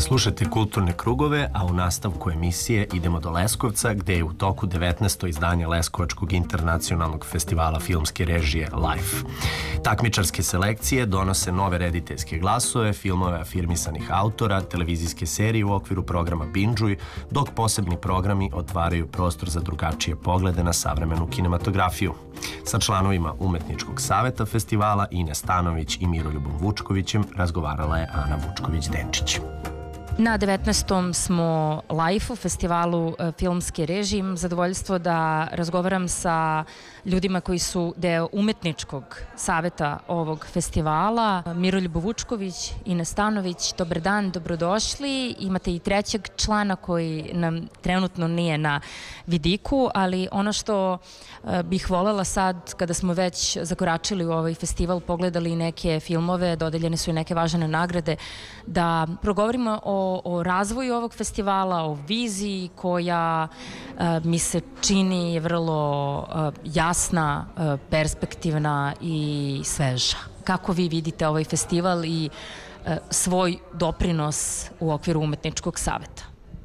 Slušate Kulturne krugove, a u nastavku emisije idemo do Leskovca, gde je u toku 19. izdanje Leskovačkog internacionalnog festivala filmske režije LIFE. Takmičarske selekcije donose nove rediteljske glasove, filmove afirmisanih autora, televizijske serije u okviru programa Binđuj, dok posebni programi otvaraju prostor za drugačije poglede na savremenu kinematografiju. Sa članovima Umetničkog saveta festivala Ines Stanović i Miroljubom Vučkovićem razgovarala je Ana Vučković-Denčić. Na 19. smo LIFE-u, festivalu filmske režije. Imam zadovoljstvo da razgovaram sa ljudima koji su deo Umetničkog saveta ovog festivala. Miroljub Vučković, Ines Stanović, dobar dan, dobrodošli. Imate i trećeg člana koji nam trenutno nije na vidiku, ali ono što bih volela sad, kada smo već zakoračili u ovaj festival, pogledali neke filmove, dodeljene su i neke važne nagrade, da progovorimo o razvoju ovog festivala, o viziji koja mi se čini vrlo jasna, perspektivna i sveža. Kako vi vidite ovaj festival i svoj doprinos u okviru Umetničkog saveta?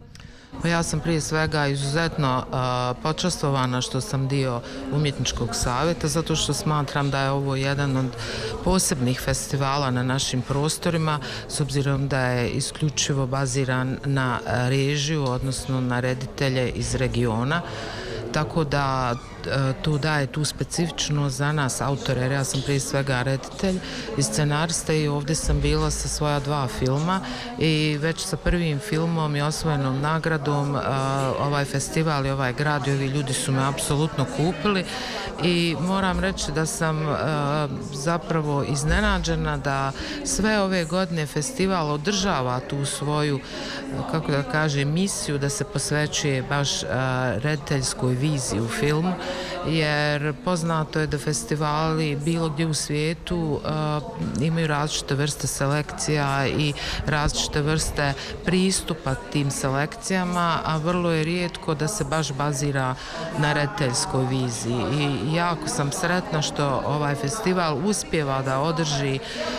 Ja sam prije svega izuzetno počastvovana što sam dio Umjetničkog saveta, zato što smatram da je ovo jedan od posebnih festivala na našim prostorima, s obzirom da je isključivo baziran na režiju, odnosno na reditelje iz regiona. Tako da to daje tu specifičnost za nas autore, jer ja sam prije svega reditelj i scenarista i ovdje sam bila sa svoja 2 filma i već sa prvim filmom i osvojenom nagradom ovaj festival i ovaj grad i ovi ljudi su me apsolutno kupili i moram reći da sam zapravo iznenađena da sve ove godine festival održava tu svoju, kako da kažem, misiju da se posvećuje baš rediteljskoj viziji u filmu, jer poznato je da festivali bilo gdje u svijetu imaju različite vrste selekcija i različite vrste pristupa tim selekcijama, a vrlo je rijetko da se baš bazira na rediteljskoj viziji i jako sam sretna što ovaj festival uspijeva da održi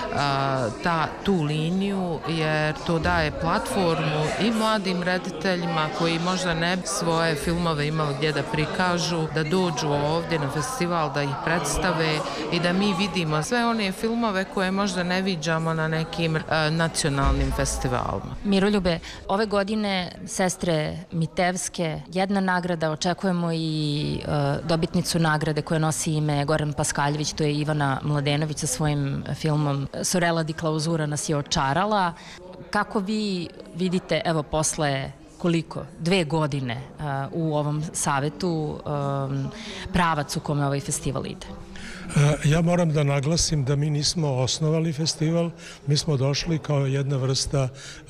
tu liniju, jer to daje platformu i mladim rediteljima koji možda ne bi svoje filmove imali gdje da prikažu, da dođu ovdje na festival, da ih predstave i da mi vidimo sve one filmove koje možda ne viđamo na nekim nacionalnim festivalima. Miroljube, ove godine Sestre Mitevske, jedna nagrada, očekujemo i dobitnicu nagrade koja nosi ime Goran Paskaljević, to je Ivana Mladenović sa svojim filmom Sorella di Klausura nas je očarala. Kako vi vidite, evo, posle koliko? 2 godine u ovom savetu, pravac u kome ovaj festival ide? Ja moram da naglasim da mi nismo osnovali festival, mi smo došli kao jedna vrsta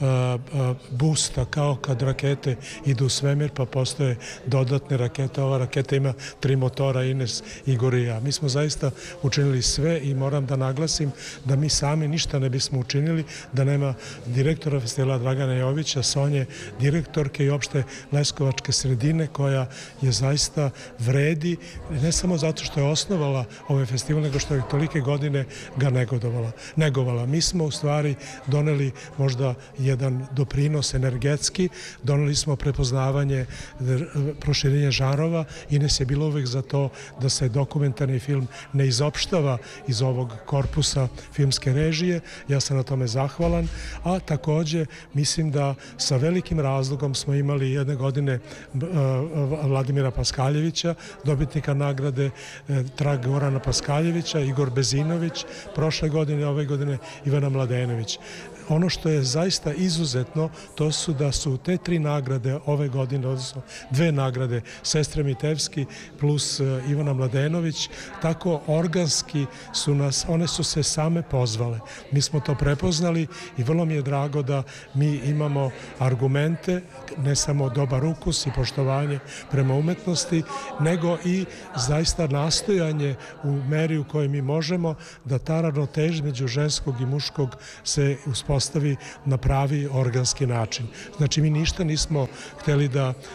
boosta, kao kad rakete idu u svemir pa postoje dodatne rakete. Ova raketa ima 3 motora, Ines, Igor i ja. Mi smo zaista učinili sve i moram da naglasim da mi sami ništa ne bismo učinili da nema direktora festivala Dragana Jovića, Sonje, direktorke i opšte Leskovačke sredine, koja je zaista vredi, ne samo zato što je osnovala ovaj festival, nego što je tolike godine ga negovala. Mi smo u stvari doneli možda jedan doprinos energetski, doneli smo prepoznavanje, proširenje žanrova. Ines je bilo uvek za to da se dokumentarni film ne izopštava iz ovog korpusa filmske režije. Ja sam na tome zahvalan, a takođe mislim da sa velikim razlogom smo imali jedne godine Vladimira Paskaljevića, dobitnika nagrade Trag Gorana Paskaljevića, Igor Bezinović, prošle godine, ove godine Ivana Mladenović. Ono što je zaista izuzetno, to su da su te 3 nagrade ove godine, odnosno 2 nagrade, Sestre Mitevski plus Ivana Mladenović, tako organski su nas, one su se same pozvale. Mi smo to prepoznali i vrlo mi je drago da mi imamo argumente, ne samo dobar ukus i poštovanje prema umetnosti, nego i zaista nastojanje u meri u kojoj mi možemo da ta ravnoteža među ženskog i muškog se uspostavi na pravi organski način. Znači, mi ništa nismo hteli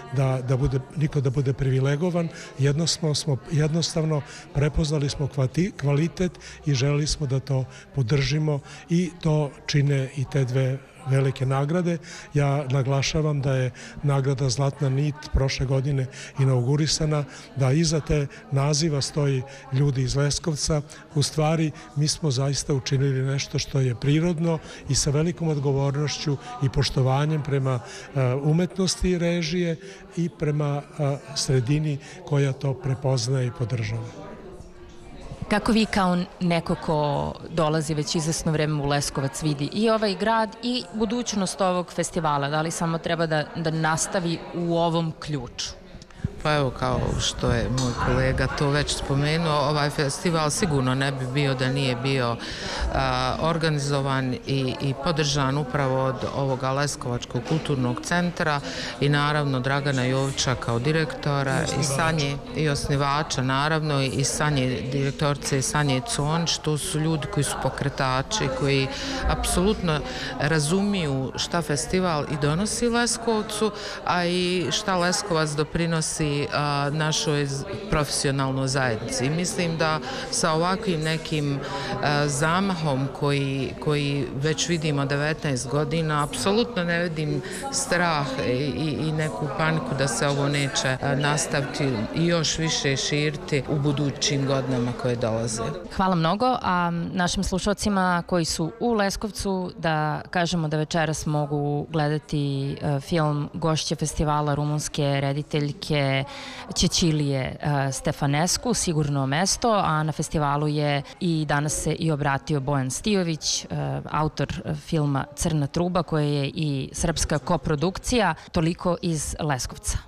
niko da bude privilegovan, jednostavno prepoznali smo kvalitet i želeli smo da to podržimo i to čine i te 2 velike nagrade. Ja naglašavam da je nagrada Zlatna nit prošle godine inaugurisana, da iza te naziva stoji ljudi iz Leskovca. U stvari, mi smo zaista učinili nešto što je prirodno i sa velikom odgovornošću i poštovanjem prema umetnosti režije i prema sredini koja to prepoznaje i podržava. Kako vi kao neko ko dolazi već izvesno vreme u Leskovac vidi i ovaj grad i budućnost ovog festivala? Da li samo treba da nastavi u ovom ključu? Pa evo, kao što je moj kolega to već spomenuo, ovaj festival sigurno ne bi bio da nije bio organizovan i podržan upravo od ovoga Leskovačkog kulturnog centra i naravno Dragana Jovića kao direktora i Sanje i osnivača, naravno i Sanje, direktorice Sanje Conč. To su ljudi koji su pokretači, koji apsolutno razumiju šta festival i donosi Leskovcu, a i šta Leskovac doprinosi našoj profesionalnoj zajednici. Mislim da sa ovakvim nekim zamahom koji već vidimo 19 godina, apsolutno ne vidim strah i neku paniku da se ovo neće nastaviti i još više širiti u budućim godinama koje dolaze. Hvala mnogo, a našim slušalcima koji su u Leskovcu da kažemo da večeras mogu gledati film gošće festivala rumunske rediteljke Cecilije Stefanescu, Sigurno mesto, a na festivalu je i danas se i obratio Bojan Stijović, autor filma Crna truba, koja je i srpska koprodukcija. Toliko iz Leskovca.